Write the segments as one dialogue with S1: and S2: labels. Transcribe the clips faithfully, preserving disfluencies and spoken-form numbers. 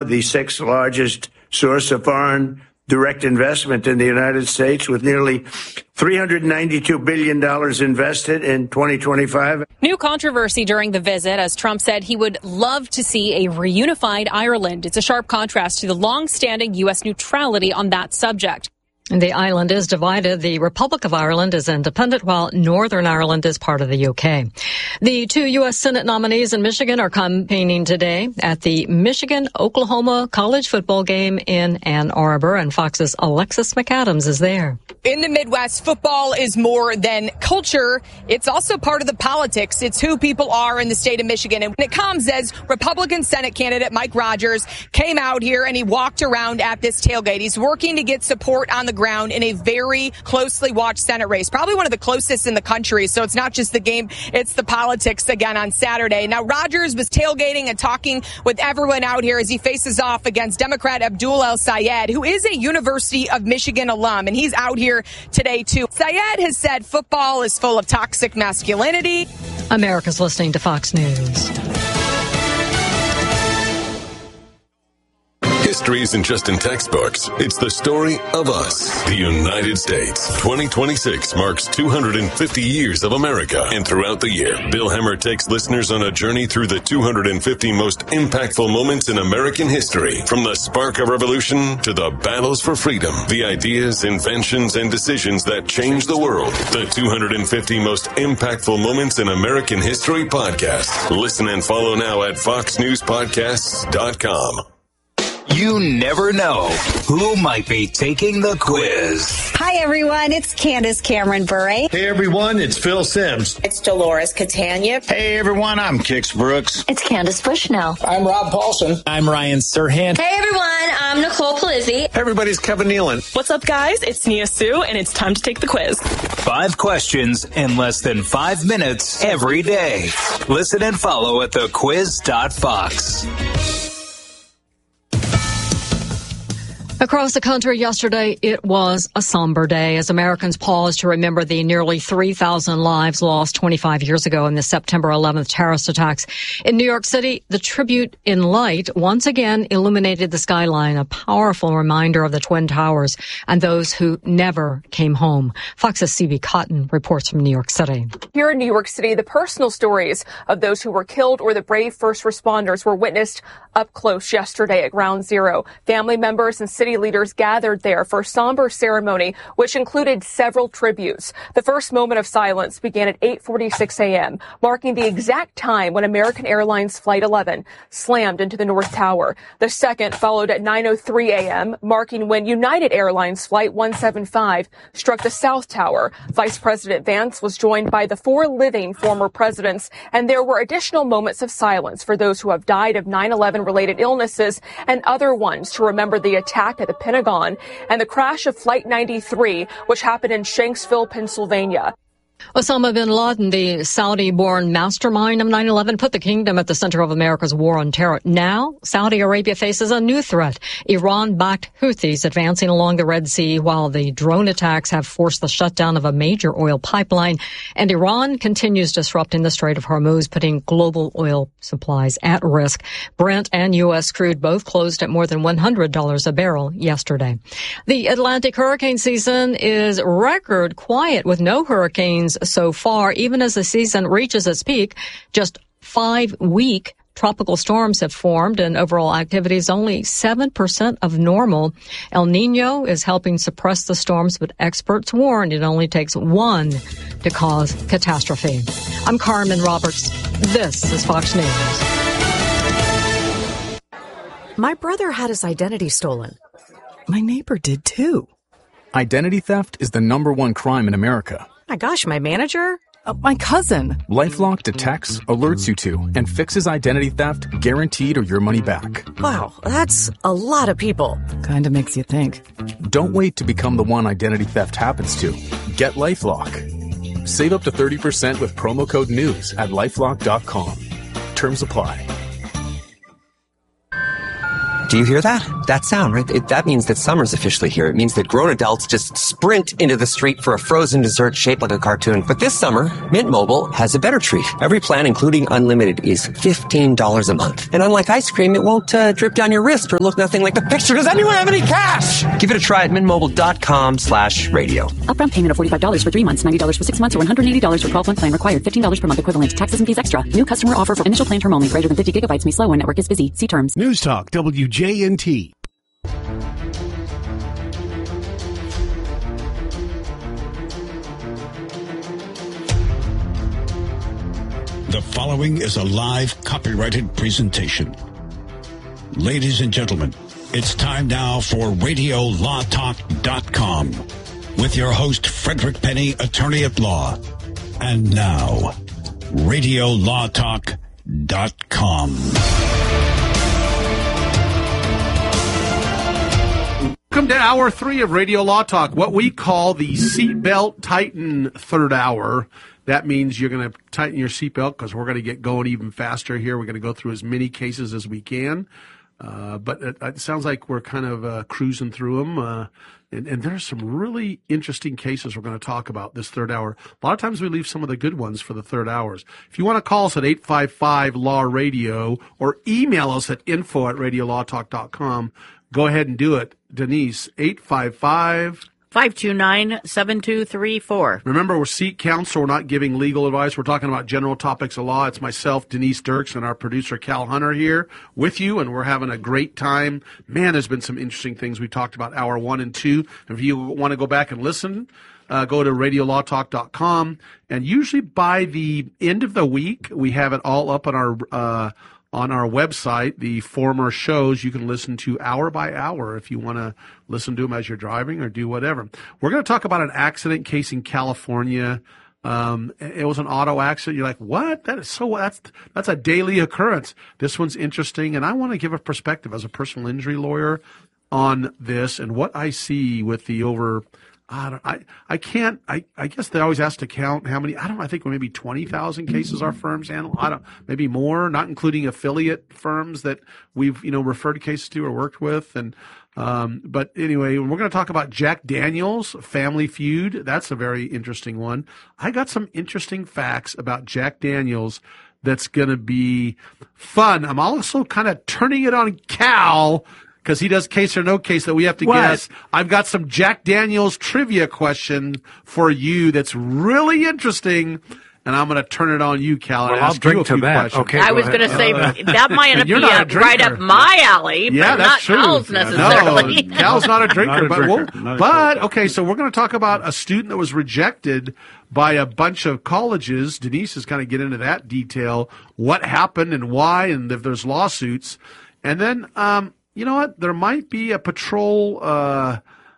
S1: the sixth largest source of foreign direct investment in the United States, with nearly three hundred ninety-two billion dollars invested in twenty twenty-five.
S2: New controversy during the visit, as Trump said he would love to see a reunified Ireland. It's a sharp contrast to the long-standing U S neutrality on that subject.
S3: The island is divided. The Republic of Ireland is independent, while Northern Ireland is part of the U K. The two U S Senate nominees in Michigan are campaigning today at the Michigan-Oklahoma college football game in Ann Arbor, and Fox's Alexis McAdams is there.
S4: In the Midwest, football is more than culture. It's also part of the politics. It's who people are in the state of Michigan. And it comes as Republican Senate candidate Mike Rogers came out here and he walked around at this tailgate. He's working to get support on the ground in a very closely watched Senate race, probably one of the closest in the country. So it's not just the game, it's the politics again on Saturday. Now, Rogers was tailgating and talking with everyone out here as he faces off against Democrat Abdul El-Sayed, who is a University of Michigan alum, and he's out here today too. Sayed has said football is full of toxic masculinity.
S3: America's listening to Fox News.
S5: History isn't just in textbooks. It's the story of us, the United States. twenty twenty-six marks two hundred fifty years of America. And throughout the year, Bill Hemmer takes listeners on a journey through the two hundred fifty most impactful moments in American history. From the spark of revolution to the battles for freedom, the ideas, inventions, and decisions that changed the world. The two hundred fifty most impactful moments in American history podcast. Listen and follow now at fox news podcasts dot com.
S6: You never know who might be taking the quiz.
S7: Hi, everyone. It's Candace Cameron Bure.
S8: Hey, everyone. It's Phil Sims.
S9: It's Dolores Catania.
S10: Hey, everyone. I'm Kix Brooks.
S11: It's Candace Bushnell.
S12: I'm Rob Paulson.
S13: I'm Ryan Serhant.
S14: Hey, everyone. I'm Nicole Palizzi.
S15: Hey, everybody's Kevin Nealon.
S16: What's up, guys? It's Nia Sue, and it's time to take the quiz.
S6: Five questions in less than five minutes every day. Listen and follow at the quiz dot fox.
S3: Across the country yesterday, it was a somber day as Americans paused to remember the nearly three thousand lives lost twenty-five years ago in the September eleventh terrorist attacks. In New York City, the tribute in light once again illuminated the skyline, a powerful reminder of the Twin Towers and those who never came home. Fox's C B Cotton reports from New York City.
S17: Here in New York City, the personal stories of those who were killed or the brave first responders were witnessed up close yesterday at Ground Zero. Family members and city leaders gathered there for a somber ceremony, which included several tributes. The first moment of silence began at eight forty-six a.m., marking the exact time when American Airlines Flight eleven slammed into the North Tower. The second followed at nine oh three a.m., marking when United Airlines Flight one seventy-five struck the South Tower. Vice President Vance was joined by the four living former presidents, and there were additional moments of silence for those who have died of nine eleven related illnesses and other ones to remember the attack at the Pentagon and the crash of Flight ninety-three, which happened in Shanksville, Pennsylvania.
S3: Osama bin Laden, the Saudi-born mastermind of nine eleven, put the kingdom at the center of America's war on terror. Now, Saudi Arabia faces a new threat. Iran-backed Houthis advancing along the Red Sea, while the drone attacks have forced the shutdown of a major oil pipeline. And Iran continues disrupting the Strait of Hormuz, putting global oil supplies at risk. Brent and U S crude both closed at more than one hundred dollars a barrel yesterday. The Atlantic hurricane season is record quiet with no hurricanes so far, even as the season reaches its peak. Just five weak tropical storms have formed, and overall activity is only seven percent of normal. El Nino is helping suppress the storms, but experts warn it only takes one to cause catastrophe. I'm Carmen Roberts. This is Fox News.
S18: My brother had his identity stolen. My neighbor did too.
S19: Identity theft is the number one crime in America.
S18: My gosh, my manager? Uh, my cousin.
S19: LifeLock detects, alerts you to, and fixes identity theft guaranteed or your money back.
S18: Wow, that's a lot of people. Kinda makes you think.
S19: Don't wait to become the one identity theft happens to. Get LifeLock. Save up to thirty percent with promo code NEWS at lifelock dot com. Terms apply.
S11: Do you hear that? That sound, right? It, that means that summer's officially here. It means that grown adults just sprint into the street for a frozen dessert shaped like a cartoon. But this summer, Mint Mobile has a better treat. Every plan, including unlimited, is fifteen dollars a month. And unlike ice cream, it won't uh, drip down your wrist or look nothing like the picture. Does anyone have any cash? Give it a try at mintmobile.com slash radio.
S12: Upfront payment of forty-five dollars for three months, ninety dollars for six months, or one hundred eighty dollars for twelve-month plan required. fifteen dollars per month equivalent. Taxes and fees extra. New customer offer for initial plan term only. Greater than fifty gigabytes may slow when network is busy. See terms.
S13: News Talk W J N T.
S20: The following is a live copyrighted presentation. Ladies and gentlemen, it's time now for radio law talk dot com with your host, Frederick Penny, attorney at law. And now, radio law talk dot com.
S13: Welcome to hour three of Radio Law Talk, what we call the Seatbelt Tighten third hour. That means you're going to tighten your seatbelt because we're going to get going even faster here. We're going to go through as many cases as we can. Uh, but it, it sounds like we're kind of uh, cruising through them. Uh, and, and there's some really interesting cases we're going to talk about this third hour. A lot of times we leave some of the good ones for the third hours. If you want to call us at eight five five law radio or email us at info at radio law talk dot com, go ahead and do it. Denise, eight five five
S21: five two nine, seven two three four.
S13: Remember, we're seat counsel. We're not giving legal advice. We're talking about general topics of law. It's myself, Denise Dirks, and our producer, Cal Hunter, here with you, and we're having a great time. Man, there's been some interesting things we talked about hour one and two. If you want to go back and listen, uh, go to radio law talk dot com. And usually by the end of the week, we have it all up on our uh on our website, the former shows you can listen to hour by hour if you want to listen to them as you're driving or do whatever. We're going to talk about an accident case in California. Um, it was an auto accident. You're like, what? That is so, that's, that's a daily occurrence. This one's interesting. And I want to give a perspective as a personal injury lawyer on this and what I see with the over, I don't, I, I can't, I, I guess they always ask to count how many, I don't know, I think maybe twenty thousand cases our firms handle. I don't, maybe more, not including affiliate firms that we've, you know, referred cases to or worked with. And, um, but anyway, we're going to talk about Jack Daniels, Family Feud. That's a very interesting one. I got some interesting facts about Jack Daniels that's going to be fun. I'm also kind of turning it on Cal, because he does case or no case that we have to
S1: What?
S13: guess. I've got some Jack Daniels trivia question for you that's really interesting, and I'm going to turn it on you, Cal. and
S1: Well, I'll
S13: ask you
S1: drink
S13: a
S1: to
S13: few
S1: that.
S13: questions.
S1: Okay,
S21: I
S1: go
S21: was
S1: ahead.
S21: going to say
S1: Uh,
S21: that might
S13: You're
S21: be
S13: not a
S21: up right
S13: drinker.
S21: up my alley,
S13: Yeah,
S21: but
S13: that's
S21: not
S13: true.
S21: Cal's necessarily.
S13: No, Cal's not a drinker,
S1: Not a
S13: but
S1: drinker.
S13: we'll,
S1: Not a
S13: but
S1: drinker.
S13: okay. So we're going to talk about a student that was rejected by a bunch of colleges. Denise is going to get into that detail, what happened and why, and if there's lawsuits, and then um, you know what? There might be a patrol uh,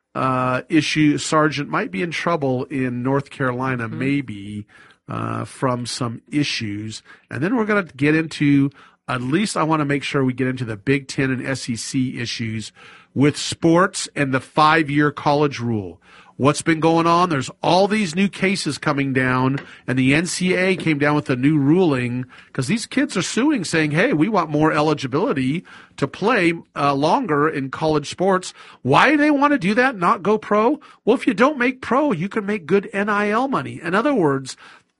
S13: uh, issue. Sergeant might be in trouble in North Carolina, mm-hmm. maybe uh, from some issues, and then we're going to get into. At least I want to make sure we get into the Big Ten and S E C issues with sports and the five-year college rule. What's been going on? There's all these new cases coming down, and the N C double A came down with a new ruling because these kids are suing, saying, hey, we want more eligibility to play uh, longer in college sports. Why do they want to do that, not go pro? Well, if you don't make pro, you can make good N I L money. In other words,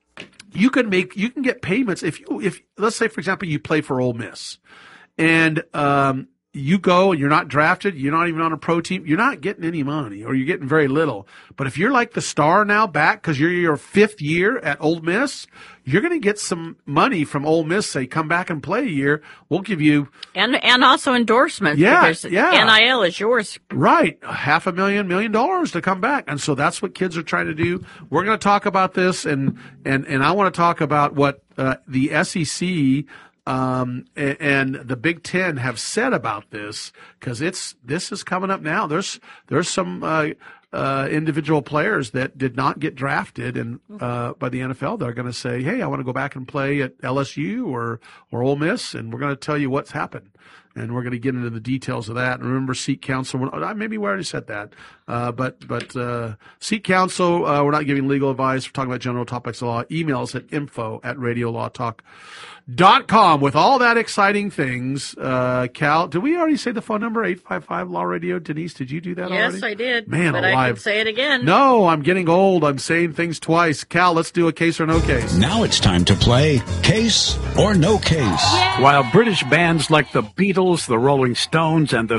S13: you can make, you can get payments if you, if, let's say, for example, you play for Ole Miss and, um, you go and you're not drafted, you're not even on a pro team, you're not getting any money or you're getting very little. But if you're like the star now back because you're your fifth year at Ole Miss, you're going to get some money from Ole Miss, say, come back and play a year. We'll give you.
S21: And and also endorsements.
S13: Yeah,
S21: because
S13: yeah.
S21: N I L is yours.
S13: Right. Half a million, million dollars to come back. And so that's what kids are trying to do. We're going to talk about this and, and, and I want to talk about what uh, the S E C Um, and the Big Ten have said about this because it's this is coming up now. There's there's some uh, uh, individual players that did not get drafted and uh, by the N F L. They're going to say, "Hey, I want to go back and play at L S U or or Ole Miss," and we're going to tell you what's happened. and we're going to get into the details of that. And remember, seek counsel. Maybe we already said that, uh, but but uh, seek counsel. Uh, we're not giving legal advice. We're talking about general topics of law. Email us at info at radio law talk dot com with all that exciting things. Uh, Cal, did we already say the phone number? eight five five Law Radio. Denise, did you do that
S21: yes,
S13: already?
S21: Yes, I did.
S13: Man,
S21: but
S13: alive.
S21: I can say it again.
S13: No, I'm getting old. I'm saying things twice. Cal, let's do a case or no case.
S20: Now it's time to play Case or No Case.
S2: While British bands like the Beatles, the Rolling Stones, and the